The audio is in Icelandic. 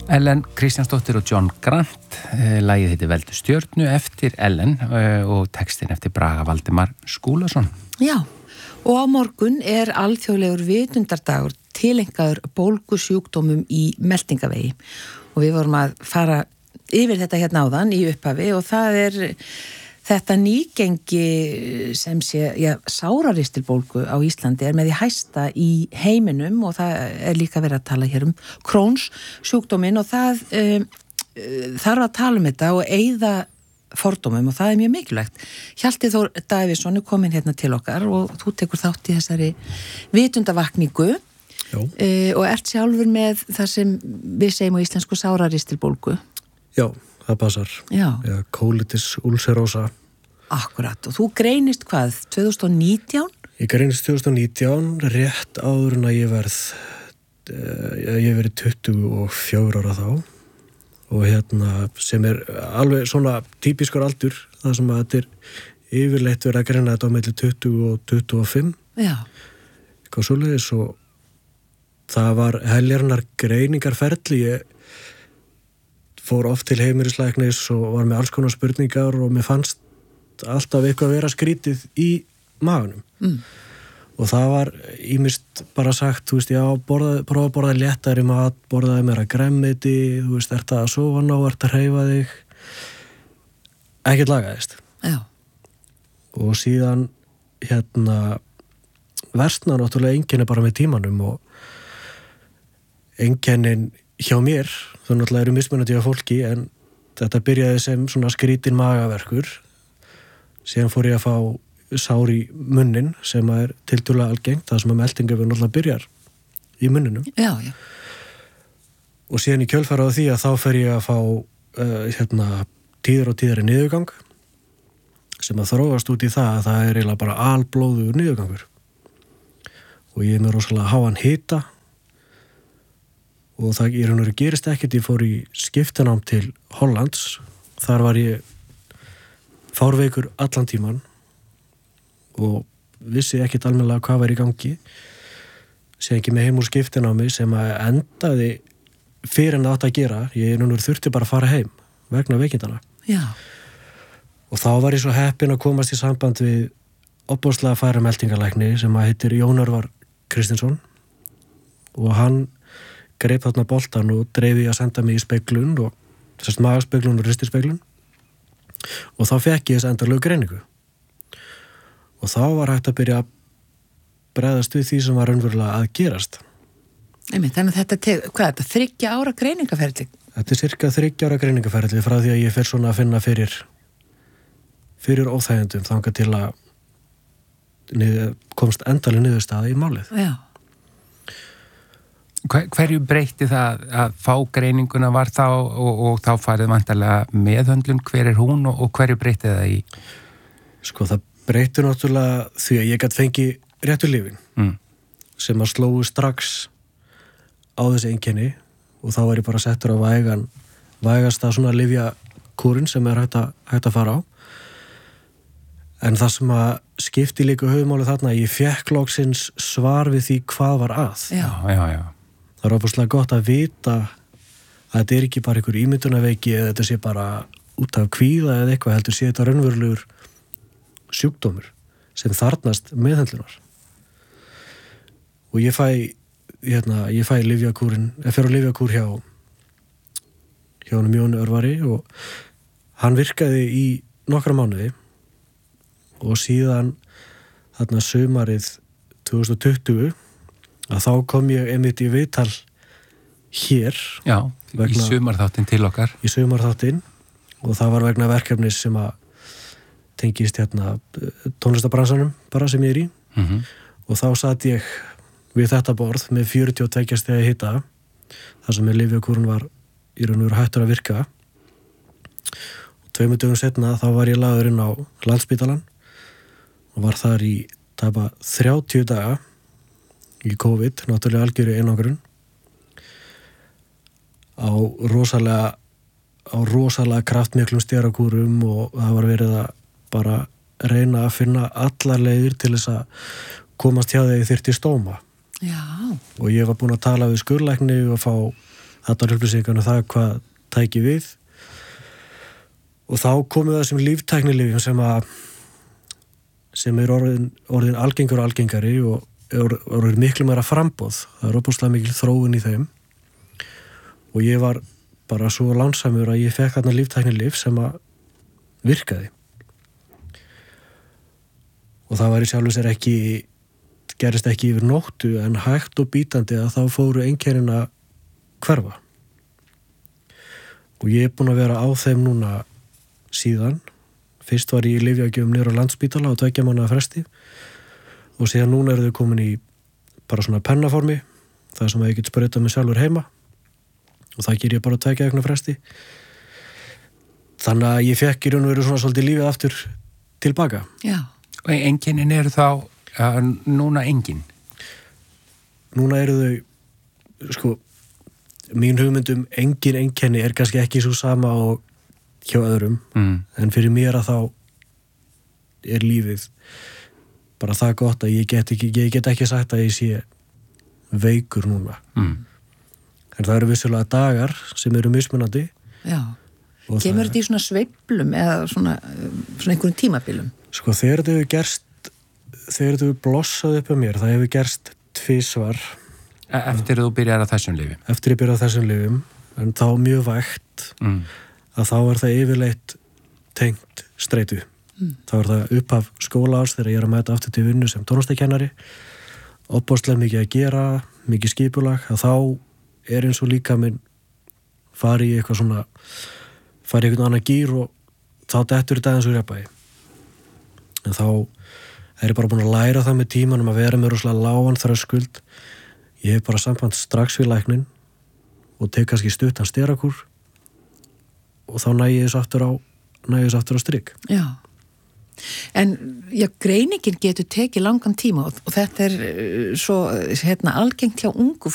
Ellen Kristjánsdóttir og John Grant, lagið heitir Veldu stjörnu eftir Ellen og textin eftir Braga Valdimar Skúlason. Já, og á morgun alþjóðlegur vitundardagur tileinkaður bólgusjúkdómum í meltingavegi og við vorum að fara yfir þetta hérna áðan í upphafi og það þetta nýgengi sem sé, sáraristilbólgu á Íslandi með því hæsta í heiminum og það líka verið að tala hér Crohn's sjúkdóminn og það þarf að tala þetta og eyða fordómum og það mjög mikilvægt. Hjalti Þór Davíðsson komin hérna til okkar og þú tekur þátt í þessari vitundavakningu og sjálfur með það sem við segjum á íslensku sáraristilbólgu. Já. Það passar. Já, colitis ulcerosa. Akkurat. Og þú greinist hvað? 2019? Ég greinist 2019, rétt áður en að ég verið 24 ára þá. Og sem alveg svona típiskur aldur, það sem að þetta yfirleitt verið að greina þetta á milli 20 og 25. Já. Eitthvað svoleiðis og það var heljarnar greiningarferli. Ég fór oft til heimilislæknis og var með alls konar spurningar og mér fannst alltaf eitthvað vera skrítið í maganum. Og það var ýmist bara sagt, þú veist, já, prófa að borða léttari mat, borðaði meira grænmeti, þú veist, ertu að sofa ná, ertu að hreyfa þig. Ekkert lagaðist. Já. Og síðan, versna náttúrulega einkenni bara með tímanum og einkennin hjá mér, það náttúrulega eru mismunandi á fólki en þetta byrjaði sem svona skrítin magaverkur síðan fór ég að fá sár í munnin sem tiltölulega algengt, það sem að meltingavegurinn náttúrulega byrjar í munninum. Já. Og síðan í kjölfara á því að þá fer ég að fá tíðar og tíðari niðurgang sem að þróast út í það að það eiginlega bara alblóðugur niðurgangur og ég með rosalega háan hita og það í raun og veru gerist ekkert. Ég fór í skiptanám til Hollands, þar var ég fárveikur allan tíman og vissi ekkert almennilega hvað var í gangi. Sér ekki með heim úr skiptanámi sem að endaði fyrir en það átt að gera. Ég í raun og veru þurfti bara að fara heim vegna veikindana. Já. Og þá var ég svo heppinn að komast í samband við opbóðslega færa meltingalækni sem að heitir Jón Örvar Kristinsson og hann greip þarna boltan og dreifi að senda mig í speglun og þessast magaspeglun og ristispeglun og þá fekk ég þess endanlegu greiningu og þá var hægt að byrja að bregðast við því sem var raunverulega að gerast. Þannig að þetta er 3 ára greiningaferli? Þetta cirka 3 ára greiningaferli frá því að ég fer svona að finna fyrir óþægjendum þangað til að komst endalega niðurstaða í málið. Já. Hverju breytti það að fá greininguna var þá og þá farið vantarlega meðhöndlun, hver hún og hverju breytti það í? Sko það breytti náttúrulega því að ég gæti fengið réttu lyfin sem að slóu strax á þessi einkenni og þá var ég bara settur á vægasta svona lyfjakúrin sem hægt að fara á. En það sem að skipti líka höfuðmáli þarna, ég fékk loksins svar við því hvað var að. Já. Það er óbúslega gott að vita að þetta ekki bara einhver ímyndunarveiki eða þetta sé bara út af kvíða eða eitthvað, heldur sé þetta raunverulegur sjúkdómur sem þarnast meðhöndlunar. Og ég fæ lyfjakúrin, ég fer á lyfjakúr hjá honum Jóni Örvari og hann virkaði í nokkra mánuði og síðan þarna sumarið 2020 að þá kom ég einmitt í viðtal hér. Já, í sumarþáttinn til okkar. Í sumarþáttinn og það var vegna verkefnis sem að tengist tónlistabransanum bara sem ég í. Og þá satt ég við þetta borð með 42 stiga hita þar sem lyfjakúrun var í raun og veru hættur að virka. Og 2 dögum seinna þá var ég lagður inn á Landspítalann og var þar í tæpa 30 daga í COVID, náttúrulega algjöru einangrun á rosalega kraftmiklum sterakúrum og það var verið að bara reyna að finna allar leiðir til þess að komast hjá þegar ég þyrfti stóma. Já. Og ég var búin að tala við skurðlækni og fá allar upplýsingar það hvað tæki við og þá komið það sem líftæknilyfjum sem orðin algengur og algengari og orðin miklu meira framboð. Það opaslega mikil þróun í þeim og ég var bara svo lánsamur að ég fekk þarna líftæknilyf sem virkaði. Og það var í sjálfu sér gerist ekki yfir nóttu en hægt og bítandi að þá fóru einkennin að hverfa. Og ég búin að vera á þeim núna síðan. Fyrst var ég í lyfjagjöfum niður á Landspítala á 2 mánaða fresti og síðan núna eru þau komin í bara svona pennaformi, það sem ég get sprautað mig sjálfur heima og það ger ég bara á 2 vikna fresti. Þannig að ég fekk í raun og veru svona svolítið lífið aftur tilbaka. Já. Og einkennin eru þá núna engin? Núna eru þau, mín hugmyndum engin einkenni kannski ekki svo sama og hjá öðrum, en fyrir mér að þá lífið bara það gott að ég get ekki sagt að ég sé veikur núna. En það eru vissulega dagar sem eru mismunandi. Já. Kemur þetta í svona sveiflum eða svona einhverjum tímabilum? Þegar þetta hefur blossað upp á mér, það hefur gerst 2 svar. Eftir þú byrjar á þessum lyfjum? Eftir ég byrjar á þessum lyfjum, en þá mjög vægt að þá er það yfirleitt tengt streitu. Þá er það upphaf skólaárs þegar ég er að mæta aftur til vinnu sem tónlistarkennari, opbóðslega mikið að gera, mikið skipulag, að þá er eins og líka minn fari í einhvern annan gír og þá dettur þetta eins og jafnvægi. En þá er ég bara búin að læra það með tímanum að vera með rosalega lágan þröskuld. Ég hef bara samband strax við læknin og tek kannski stuttan sterakúr og þá næ ég þessu aftur á strik. Já. En greiningin getur tekið langan tíma og þetta er svo algengt hjá ungu